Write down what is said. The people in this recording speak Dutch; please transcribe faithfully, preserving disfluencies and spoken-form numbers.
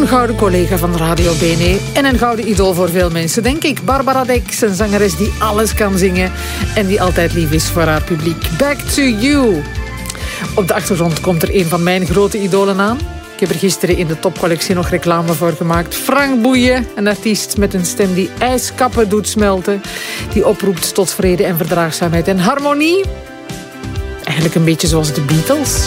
gouden collega van Radio B N E en een gouden idool voor veel mensen, denk ik. Barbara Dex, een zangeres die alles kan zingen en die altijd lief is voor haar publiek. Back to You. Op de achtergrond komt er een van mijn grote idolen aan. Ik heb er gisteren in de topcollectie nog reclame voor gemaakt. Frank Boeien, een artiest met een stem die ijskappen doet smelten. Die oproept tot vrede en verdraagzaamheid en harmonie. Eigenlijk een beetje zoals de Beatles.